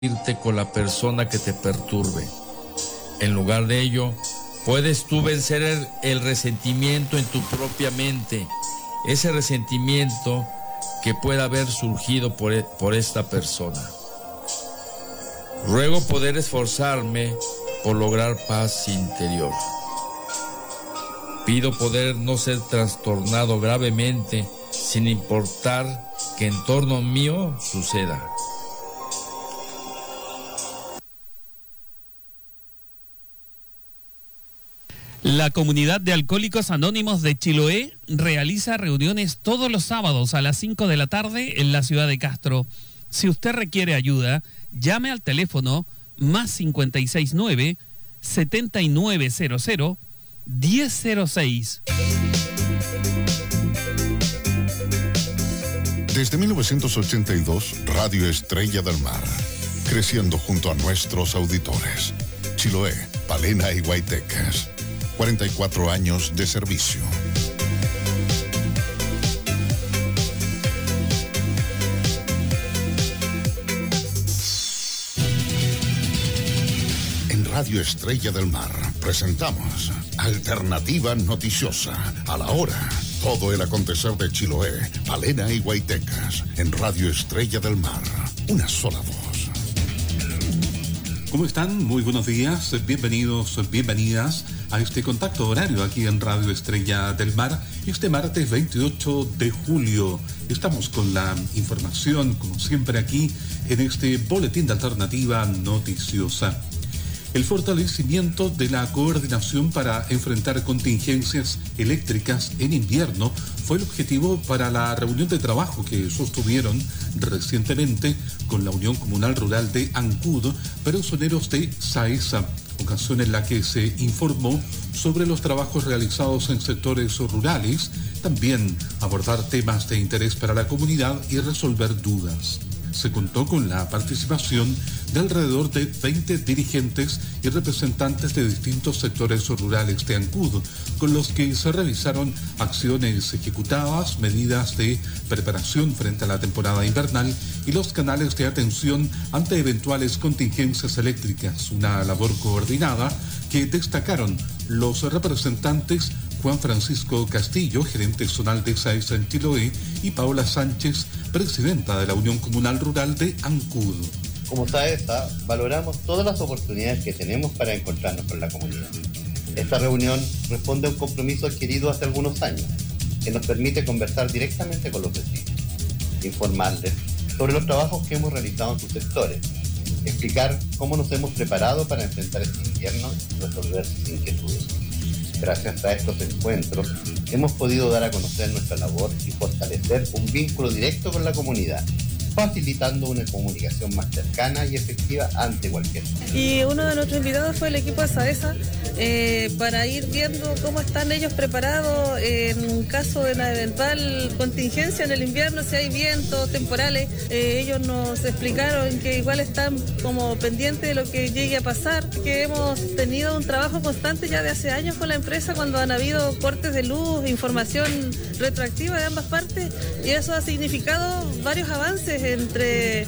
irte con la persona que te perturbe. En lugar de ello, puedes tú vencer el resentimiento en tu propia mente, ese resentimiento que pueda haber surgido por esta persona. Ruego poder esforzarme por lograr paz interior. Pido poder no ser trastornado gravemente sin importar que en torno mío suceda. La Comunidad de Alcohólicos Anónimos de Chiloé realiza reuniones todos los sábados a las 5 de la tarde en la ciudad de Castro. Si usted requiere ayuda, llame al teléfono más 569 7900 1006. Desde 1982, Radio Estrella del Mar, creciendo junto a nuestros auditores. Chiloé, Palena y Guaytecas. 44 años de servicio. En Radio Estrella del Mar presentamos Alternativa Noticiosa. A la hora, todo el acontecer de Chiloé, Palena y Guaytecas. En Radio Estrella del Mar, una sola voz. ¿Cómo están? Muy buenos días, bienvenidos, bienvenidas a este contacto horario aquí en Radio Estrella del Mar, este martes 28 de julio. Estamos con la información, como siempre aquí, en este boletín de Alternativa Noticiosa. El fortalecimiento de la coordinación para enfrentar contingencias eléctricas en invierno fue el objetivo para la reunión de trabajo que sostuvieron recientemente con la Unión Comunal Rural de Ancud, personeros de SAESA, ocasión en la que se informó sobre los trabajos realizados en sectores rurales, también abordar temas de interés para la comunidad y resolver dudas. Se contó con la participación de alrededor de 20 dirigentes y representantes de distintos sectores rurales de Ancud, con los que se revisaron acciones ejecutadas, medidas de preparación frente a la temporada invernal y los canales de atención ante eventuales contingencias eléctricas, una labor coordinada que destacaron los representantes Juan Francisco Castillo, gerente zonal de SAESA en Chiloé, y Paola Sánchez, presidenta de la Unión Comunal Rural de Ancud. Como SAESA, valoramos todas las oportunidades que tenemos para encontrarnos con la comunidad. Esta reunión responde a un compromiso adquirido hace algunos años, que nos permite conversar directamente con los vecinos, informarles sobre los trabajos que hemos realizado en sus sectores, explicar cómo nos hemos preparado para enfrentar este invierno y resolver sus inquietudes. Gracias a estos encuentros, hemos podido dar a conocer nuestra labor y fortalecer un vínculo directo con la comunidad, facilitando una comunicación más cercana y efectiva ante cualquier cosa. Y uno de nuestros invitados fue el equipo de SAESA para ir viendo cómo están ellos preparados en caso de una eventual contingencia en el invierno, si hay vientos temporales. Ellos nos explicaron que igual están como pendientes de lo que llegue a pasar, que hemos tenido un trabajo constante ya de hace años con la empresa cuando han habido cortes de luz, información retroactiva de ambas partes, y eso ha significado varios avances entre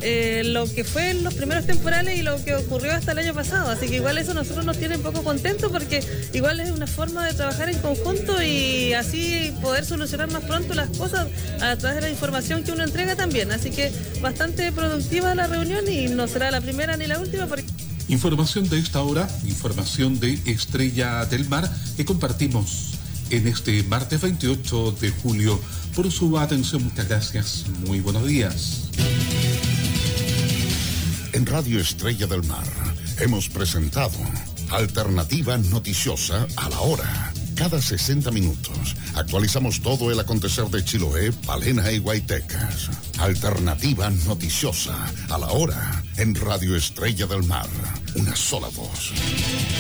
lo que fue en los primeros temporales y lo que ocurrió hasta el año pasado, así que igual eso a nosotros nos tiene un poco contentos porque igual es una forma de trabajar en conjunto y así poder solucionar más pronto las cosas a través de la información que uno entrega también, así que bastante productiva la reunión y no será la primera ni la última porque... Información de esta hora, información de Estrella del Mar que compartimos en este martes 28 de julio. Por su atención, muchas gracias. Muy buenos días. En Radio Estrella del Mar hemos presentado Alternativa Noticiosa a la hora. Cada 60 minutos actualizamos todo el acontecer de Chiloé, Palena y Guaytecas. Alternativa Noticiosa a la hora en Radio Estrella del Mar. Una sola voz.